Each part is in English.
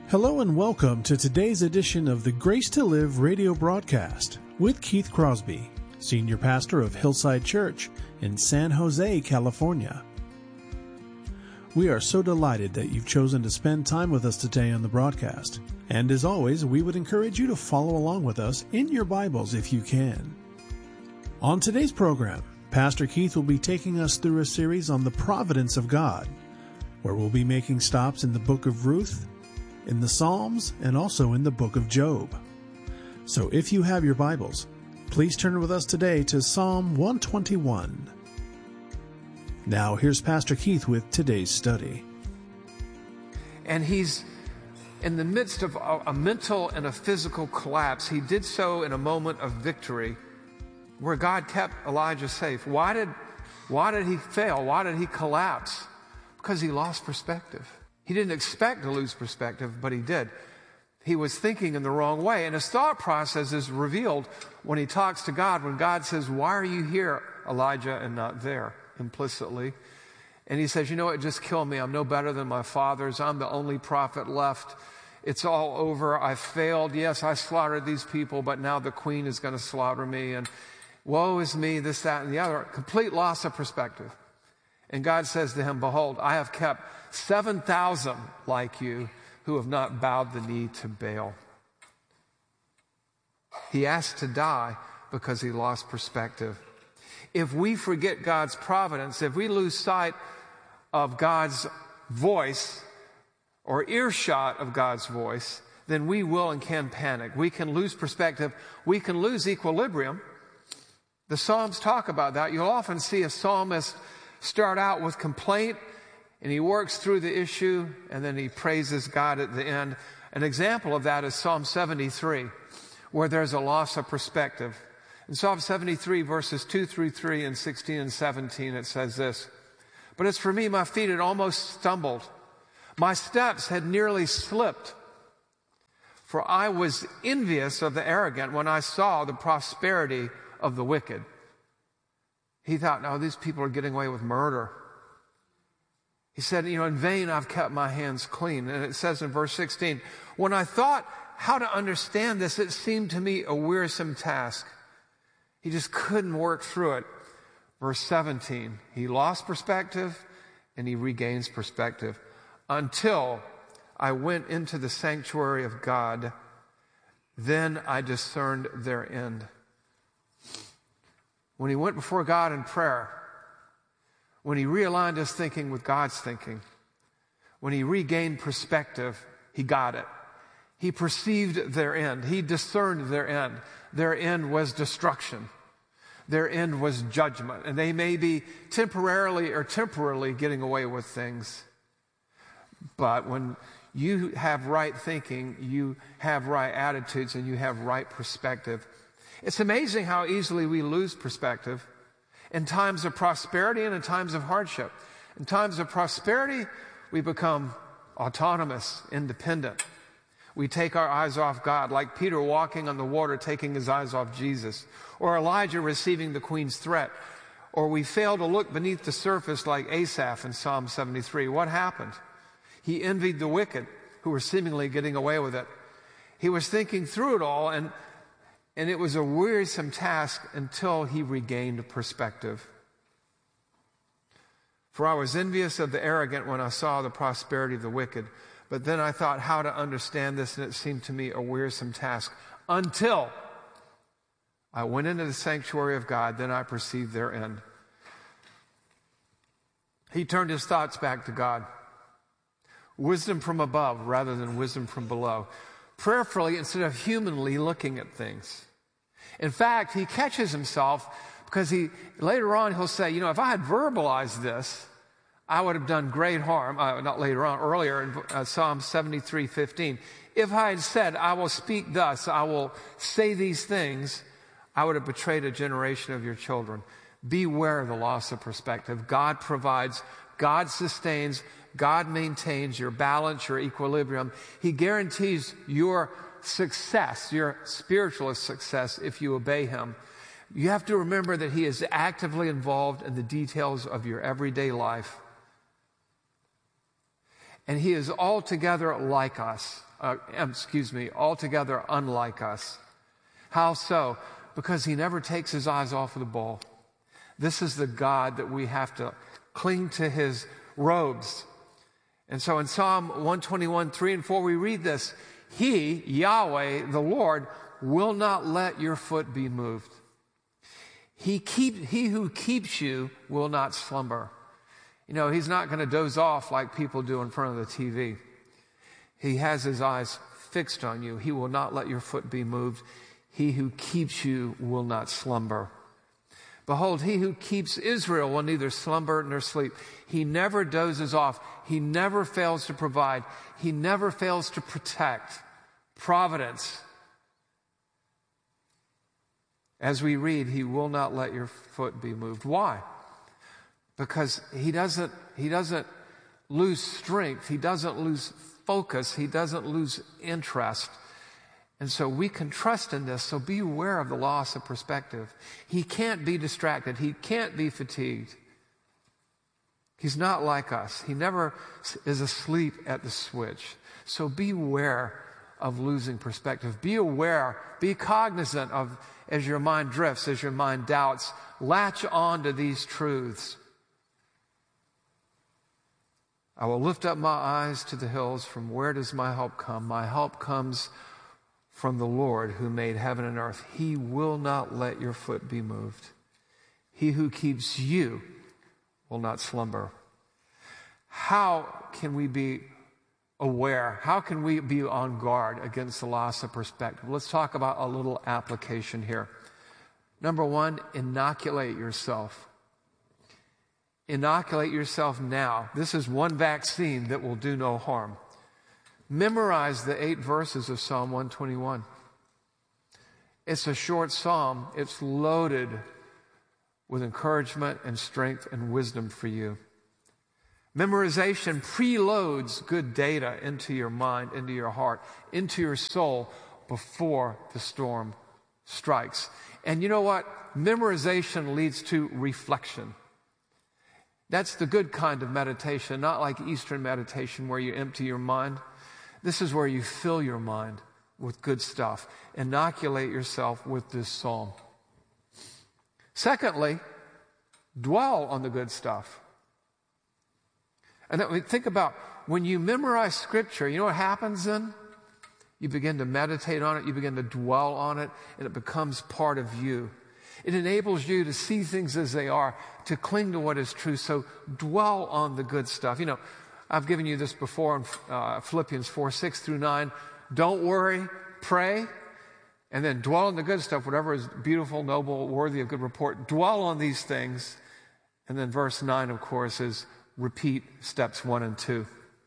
Hello and welcome to today's edition of the Grace to Live radio broadcast with Keith Crosby, Senior Pastor of Hillside Church in San Jose, California. We are so delighted that you've chosen to spend time with us today on the broadcast. And as always, we would encourage you to follow along with us in your Bibles if you can. On today's program, Pastor Keith will be taking us through a series on the providence of God, where we'll be making stops in the book of Ruth, in the Psalms, and also in the book of Job. So if you have your Bibles, please turn with us today to Psalm 121. Now here's Pastor Keith with today's study. And he's in the midst of a mental and a physical collapse. He did so in a moment of victory where God kept Elijah safe. Why did he fail? Why did he collapse? Because he lost perspective. He didn't expect to lose perspective, but he did. He was thinking in the wrong way. And his thought process is revealed when he talks to God, when God says, "Why are you here, Elijah, and not there?" implicitly. And he says, "You know what, just kill me. I'm no better than my fathers. I'm the only prophet left. It's all over. I failed. Yes, I slaughtered these people, but now the queen is going to slaughter me. And woe is me, this, that, and the other." Complete loss of perspective. And God says to him, "Behold, I have kept 7,000 like you who have not bowed the knee to Baal." He asked to die because he lost perspective. If we forget God's providence, if we lose sight of God's voice or earshot of God's voice, then we will and can panic. We can lose perspective. We can lose equilibrium. The Psalms talk about that. You'll often see a psalmist start out with complaint, and he works through the issue, and then he praises God at the end. An example of that is Psalm 73, where there's a loss of perspective. In Psalm 73, verses 2 through 3 and 16 and 17, it says this: "But as for me, my feet had almost stumbled. My steps had nearly slipped. For I was envious of the arrogant when I saw the prosperity of the wicked." He thought, "No, these people are getting away with murder." He said, "In vain I've kept my hands clean." And it says in verse 16, "When I thought how to understand this, it seemed to me a wearisome task." He just couldn't work through it. Verse 17, he lost perspective and he regains perspective. "Until I went into the sanctuary of God, then I discerned their end." When he went before God in prayer, when he realigned his thinking with God's thinking, when he regained perspective, he got it. He perceived their end. He discerned their end. Their end was destruction. Their end was judgment. And they may be temporarily getting away with things. But when you have right thinking, you have right attitudes, and you have right perspective. It's amazing how easily we lose perspective in times of prosperity and in times of hardship. In times of prosperity, we become autonomous, independent. We take our eyes off God, like Peter walking on the water, taking his eyes off Jesus, or Elijah receiving the queen's threat, or we fail to look beneath the surface like Asaph in Psalm 73. What happened? He envied the wicked who were seemingly getting away with it. He was thinking through it all, and it was a wearisome task until he regained perspective. "For I was envious of the arrogant when I saw the prosperity of the wicked. But then I thought how to understand this, and it seemed to me a wearisome task. Until I went into the sanctuary of God, then I perceived their end." He turned his thoughts back to God. Wisdom from above rather than wisdom from below. Prayerfully instead of humanly looking at things. In fact, he catches himself because later on he'll say, "If I had verbalized this, I would have done great harm." Earlier in Psalm 73:15. "If I had said, I will speak thus, I will say these things, I would have betrayed a generation of your children." Beware the loss of perspective. God provides, God sustains, God maintains your balance, your equilibrium. He guarantees your success, your spiritual success, if you obey him. You have to remember that he is actively involved in the details of your everyday life. And he is altogether like us. altogether unlike us. How so? Because he never takes his eyes off of the ball. This is the God that we have to cling to his robes. And so in Psalm 121, 3 and 4, we read this. He, Yahweh, the Lord, will not let your foot be moved. He who keeps you will not slumber. You know, he's not going to doze off like people do in front of the TV. He has his eyes fixed on you. He will not let your foot be moved. He who keeps you will not slumber. Behold, he who keeps Israel will neither slumber nor sleep. He never dozes off. He never fails to provide. He never fails to protect. Providence. As we read, he will not let your foot be moved. Why? Because he doesn't lose strength. He doesn't lose focus. He doesn't lose interest. And so we can trust in this. So be aware of the loss of perspective. He can't be distracted. He can't be fatigued. He's not like us. He never is asleep at the switch. So be aware of losing perspective. Be aware, be cognizant of, as your mind drifts, as your mind doubts, latch on to these truths. I will lift up my eyes to the hills. From where does my help come? My help comes from the Lord who made heaven and earth. He will not let your foot be moved. He who keeps you will not slumber. How can we be aware? How can we be on guard against the loss of perspective? Let's talk about a little application here. Number one, inoculate yourself. Inoculate yourself now. This is one vaccine that will do no harm. Memorize the 8 verses of Psalm 121. It's a short psalm. It's loaded with encouragement and strength and wisdom for you. Memorization preloads good data into your mind, into your heart, into your soul before the storm strikes. And you know what? Memorization leads to reflection. That's the good kind of meditation, not like Eastern meditation where you empty your mind. This is where you fill your mind with good stuff. Inoculate yourself with this psalm. Secondly, dwell on the good stuff. And then think about when you memorize Scripture, you know what happens then? You begin to meditate on it, you begin to dwell on it, and it becomes part of you. It enables you to see things as they are, to cling to what is true. So dwell on the good stuff. You know, I've given you this before in Philippians 4, 6 through 9. Don't worry, pray, and then dwell on the good stuff, whatever is beautiful, noble, worthy of good report. Dwell on these things. And then verse 9, of course, is repeat steps 1 and 2.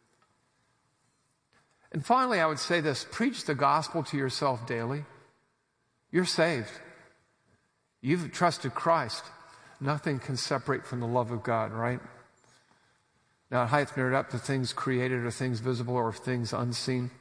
And finally, I would say this, preach the gospel to yourself daily. You're saved. You've trusted Christ. Nothing can separate from the love of God, right? Now, it hath mirrored up to things created or things visible or things unseen.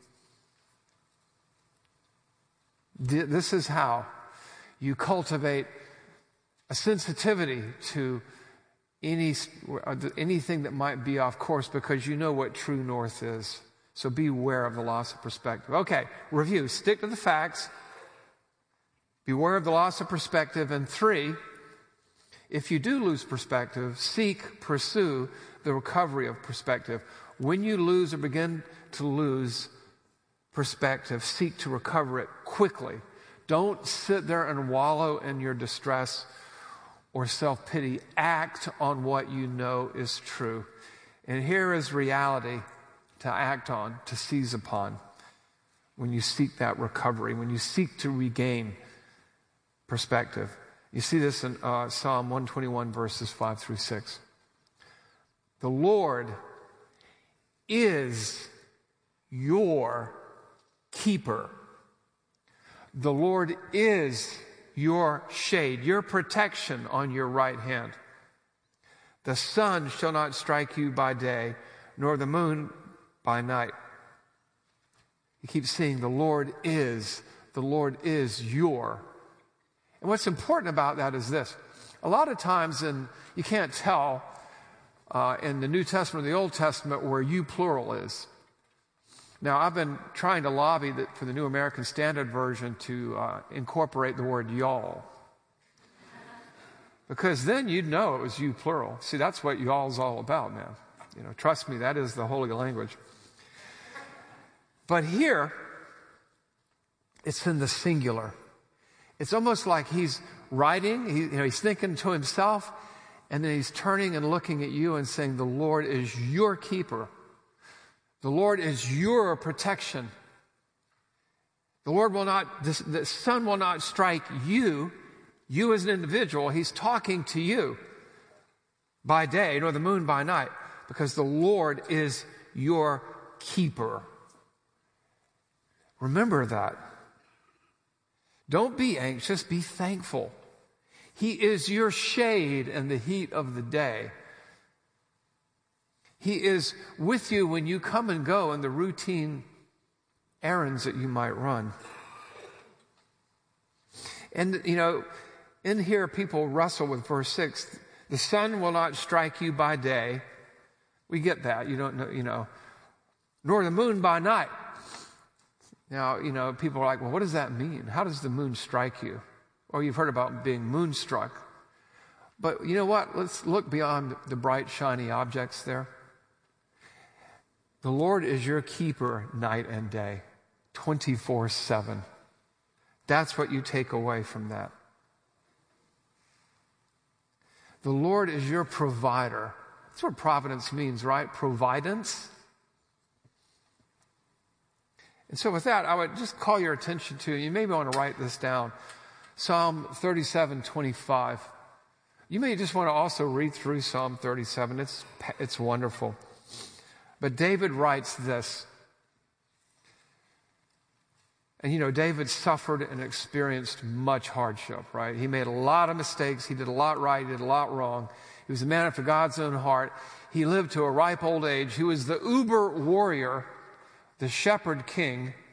This is how you cultivate a sensitivity to anything that might be off course because you know what true north is. So beware of the loss of perspective. Okay, review. Stick to the facts. Beware of the loss of perspective. And 3, if you do lose perspective, pursue the recovery of perspective. When you lose or begin to lose perspective, seek to recover it quickly. Don't sit there and wallow in your distress or self-pity. Act on what you know is true. And here is reality to act on, to seize upon when you seek that recovery, when you seek to regain perspective. You see this in Psalm 121, verses 5 through 6. The Lord is your keeper. The Lord is your shade, your protection on your right hand. The sun shall not strike you by day, nor the moon by night. You keep seeing the Lord is your. And what's important about that is this. A lot of times, you can't tell in the New Testament or the Old Testament where you plural is. Now, I've been trying to lobby for the New American Standard Version to incorporate the word y'all. Because then you'd know it was you plural. See, that's what y'all's all about, man. You know, trust me, that is the holy language. But here, it's in the singular. It's almost like he's writing, he's thinking to himself, and then he's turning and looking at you and saying, the Lord is your keeper. The Lord is your protection. The sun will not strike you as an individual. He's talking to you by day, nor the moon by night, because the Lord is your keeper. Remember that. Don't be anxious, be thankful. He is your shade in the heat of the day. He is with you when you come and go in the routine errands that you might run. And, in here people wrestle with verse 6. The sun will not strike you by day. We get that. You don't know, nor the moon by night. Now, people are like, well, what does that mean? How does the moon strike you? Or you've heard about being moonstruck. But you know what? Let's look beyond the bright, shiny objects there. The Lord is your keeper night and day, 24/7. That's what you take away from that. The Lord is your provider. That's what providence means, right? Providence. And so with that, I would just call your attention to, you may want to write this down, Psalm 37:25. You may just want to also read through Psalm 37. It's wonderful. But David writes this. And David suffered and experienced much hardship, right? He made a lot of mistakes. He did a lot right. He did a lot wrong. He was a man after God's own heart. He lived to a ripe old age. He was the uber warrior, the shepherd king